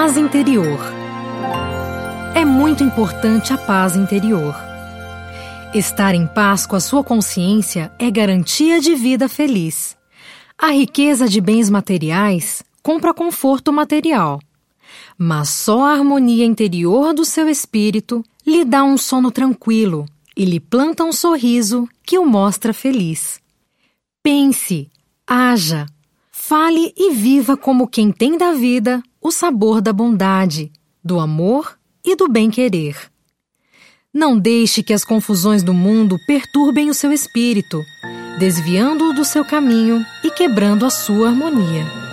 Paz interior. É muito importante a paz interior. Estar em paz com a sua consciência é garantia de vida feliz. A riqueza de bens materiais compra conforto material, mas só a harmonia interior do seu espírito lhe dá um sono tranquilo e lhe planta um sorriso que o mostra feliz. Pense, haja, fale e viva como quem tem da vida o sabor da bondade, do amor e do bem-querer. Não deixe que as confusões do mundo perturbem o seu espírito, desviando-o do seu caminho e quebrando a sua harmonia.